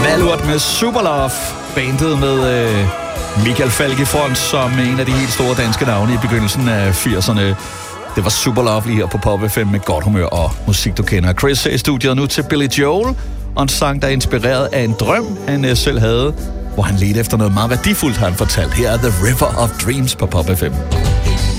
Malurt med Superlove. Bandet med Michael Falk i front som en af de helt store danske navne i begyndelsen af 80'erne. Det var Superlove lige her på Pop FM med godt humør og musik, du kender. Chris er i studiet nu til Billy Joel, og en sang, der er inspireret af en drøm, han selv havde, hvor han ledte efter noget meget værdifuldt, har han fortalt. Her er The River of Dreams på Pop FM.